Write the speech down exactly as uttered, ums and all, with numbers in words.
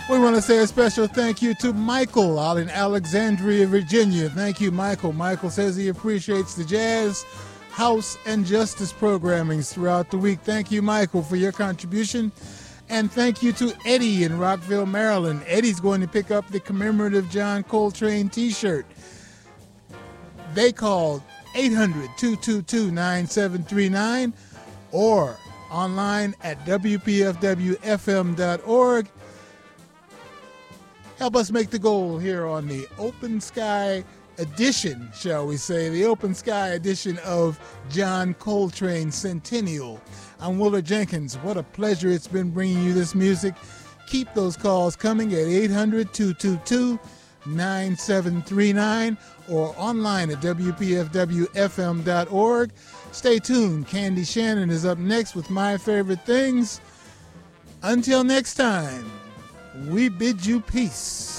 We want to say a special thank you to Michael out in Alexandria, Virginia. Thank you, Michael. Michael says he appreciates the jazz, house, and justice programmings throughout the week. Thank you, Michael, for your contribution. And thank you to Eddie in Rockville, Maryland. Eddie's going to pick up the commemorative John Coltrane t-shirt. They called eight hundred, two two two, nine seven three nine or online at w p f w f m dot org. Help us make the goal here on the Open Sky edition, shall we say, the Open Sky edition of John Coltrane Centennial. I'm Willard Jenkins. What a pleasure it's been bringing you this music. Keep those calls coming at eight hundred, two two two, nine seven three nine or online at w p f w f m dot org. Stay tuned. Candy Shannon is up next with My Favorite Things. Until next time, we bid you peace.